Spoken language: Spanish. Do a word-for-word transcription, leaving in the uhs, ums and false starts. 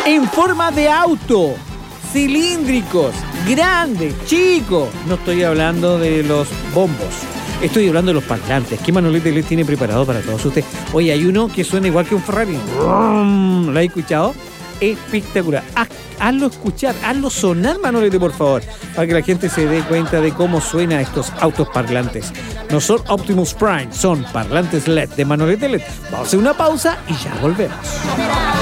En forma de auto, cilíndricos, grandes, chicos. No estoy hablando de los bombos. Estoy hablando de los parlantes. ¿Qué Manolete les tiene preparado para todos ustedes? Oye, hay uno que suena igual que un Ferrari. ¿Lo has escuchado? Espectacular. Haz, hazlo escuchar, hazlo sonar, Manolete, por favor, para que la gente se dé cuenta de cómo suenan estos autos parlantes. No son Optimus Prime, son parlantes L E D de Manolete L E D. Vamos a hacer una pausa y ya volvemos.